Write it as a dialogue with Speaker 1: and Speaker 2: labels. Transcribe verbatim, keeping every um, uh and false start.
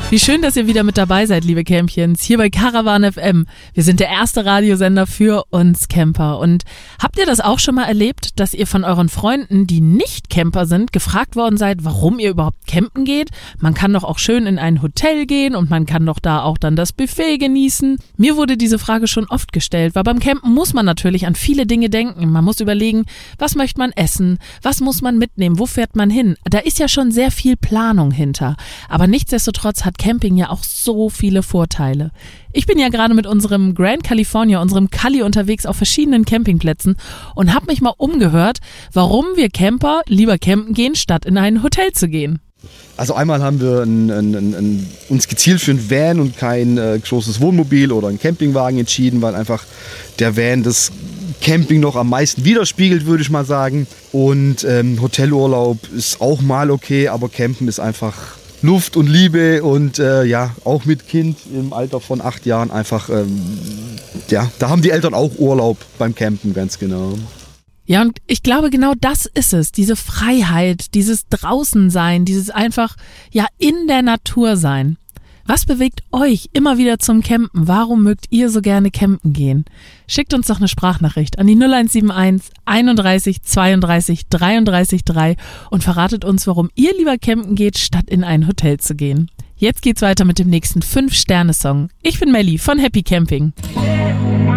Speaker 1: Wie schön, dass ihr wieder mit dabei seid, liebe Campchens, hier bei Caravan F M. Wir sind der erste Radiosender für uns Camper. Und habt ihr das auch schon mal erlebt, dass ihr von euren Freunden, die nicht Camper sind, gefragt worden seid, warum ihr überhaupt campen geht? Man kann doch auch schön in ein Hotel gehen und man kann doch da auch dann das Buffet genießen. Mir wurde diese Frage schon oft gestellt, weil beim Campen muss man natürlich an viele Dinge denken. Man muss überlegen, was möchte man essen, was muss man mitnehmen, wo fährt man hin? Da ist ja schon sehr viel Planung hinter. Aber nichtsdestotrotz hat Camping ja auch so viele Vorteile. Ich bin ja gerade mit unserem Grand California, unserem Cali unterwegs auf verschiedenen Campingplätzen und habe mich mal umgehört, warum wir Camper lieber campen gehen, statt in ein Hotel zu gehen.
Speaker 2: Also einmal haben wir ein, ein, ein, ein, uns gezielt für ein Van und kein äh, großes Wohnmobil oder einen Campingwagen entschieden, weil einfach der Van das Camping noch am meisten widerspiegelt, würde ich mal sagen. Und ähm, Hotelurlaub ist auch mal okay, aber Campen ist einfach Luft und Liebe und äh, ja, auch mit Kind im Alter von acht Jahren einfach, ähm, ja, da haben die Eltern auch Urlaub beim Campen, ganz genau.
Speaker 1: Ja, und ich glaube, genau das ist es, diese Freiheit, dieses Draußensein, dieses einfach, ja, in der Natur sein. Was bewegt euch immer wieder zum Campen? Warum mögt ihr so gerne campen gehen? Schickt uns doch eine Sprachnachricht an die null eins sieben eins einunddreißig zweiunddreißig dreiunddreißig drei und verratet uns, warum ihr lieber campen geht, statt in ein Hotel zu gehen. Jetzt geht's weiter mit dem nächsten fünf Sterne Song. Ich bin Melli von Happy Camping.